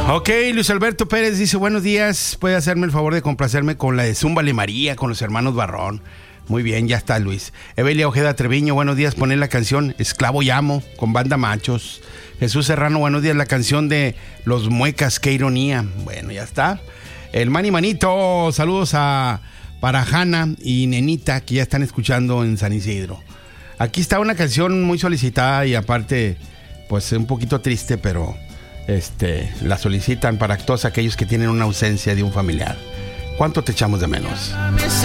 Ok, Luis Alberto Pérez dice, buenos días, puede hacerme el favor de complacerme con la de Zúmbale María, con los hermanos Barrón. Muy bien, ya está, Luis. Evelia Ojeda Treviño, buenos días, poner la canción Esclavo Llamo, con Banda Machos. Jesús Serrano, buenos días, la canción de Los Muecas, qué ironía. Bueno, ya está. El Manny Manito, saludos para Hanna y Nenita, que ya están escuchando en San Isidro. Aquí está una canción muy solicitada y aparte, pues un poquito triste, pero la solicitan para todos aquellos que tienen una ausencia de un familiar. ¿Cuánto te echamos de menos?